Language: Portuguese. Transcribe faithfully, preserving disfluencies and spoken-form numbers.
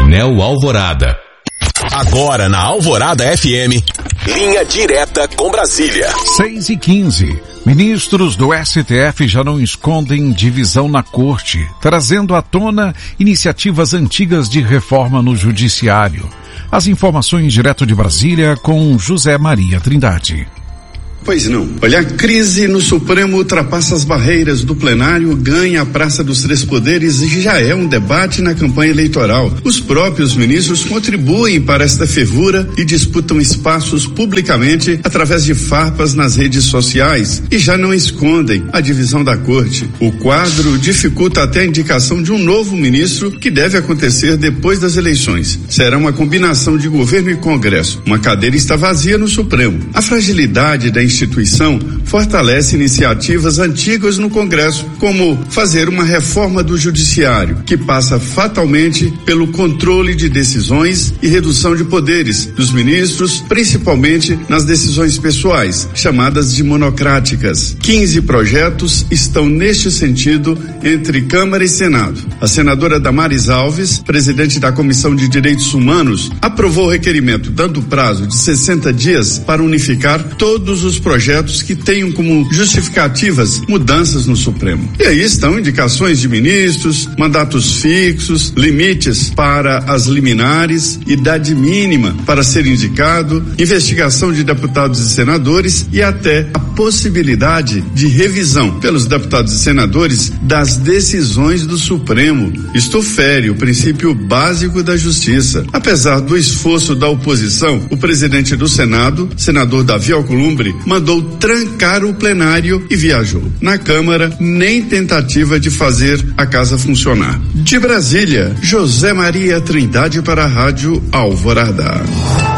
Coronel Alvorada. Agora na Alvorada F M, linha direta com Brasília. seis e quinze. Ministros do S T F já não escondem divisão na corte, trazendo à tona iniciativas antigas de reforma no judiciário. As informações direto de Brasília com José Maria Trindade. Pois não. Olha, a crise no Supremo ultrapassa as barreiras do plenário, ganha a Praça dos Três Poderes e já é um debate na campanha eleitoral. Os próprios ministros contribuem para esta fervura e disputam espaços publicamente através de farpas nas redes sociais e já não escondem a divisão da corte. O quadro dificulta até a indicação de um novo ministro que deve acontecer depois das eleições. Será uma combinação de governo e Congresso. Uma cadeira está vazia no Supremo. A fragilidade da instituição fortalece iniciativas antigas no Congresso, como fazer uma reforma do judiciário, que passa fatalmente pelo controle de decisões e redução de poderes dos ministros, principalmente nas decisões pessoais, chamadas de monocráticas. quinze projetos estão neste sentido entre Câmara e Senado. A senadora Damares Alves, presidente da Comissão de Direitos Humanos, aprovou o requerimento, dando prazo de sessenta dias para unificar todos os projetos que tenham como justificativas mudanças no Supremo. E aí estão indicações de ministros, mandatos fixos, limites para as liminares, idade mínima para ser indicado, investigação de deputados e senadores e até a possibilidade de revisão pelos deputados e senadores das decisões do Supremo. Isto fere o princípio básico da justiça. Apesar do esforço da oposição, o presidente do Senado, senador Davi Alcolumbre, mandou trancar o plenário e viajou. Na Câmara, nem tentativa de fazer a casa funcionar. De Brasília, José Maria Trindade para a Rádio Alvorada.